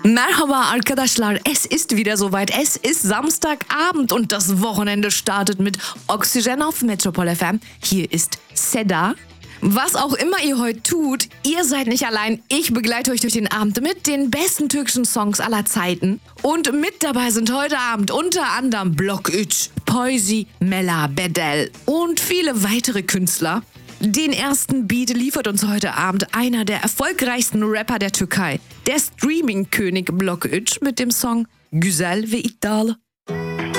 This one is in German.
Merhaba arkadaşlar, es ist wieder soweit. Es ist Samstagabend und das Wochenende startet mit Oxygen auf Metropol FM. Hier ist Seda. Was auch immer ihr heute tut, ihr seid nicht allein. Ich begleite euch durch den Abend mit den besten türkischen Songs aller Zeiten. Und mit dabei sind heute Abend unter anderem Blok 3, Poisi, Mela, Bedel und viele weitere Künstler. Den ersten Beat liefert uns heute Abend einer der erfolgreichsten Rapper der Türkei, der Streaming-König Blok 3 mit dem Song Güzel ve iddialı.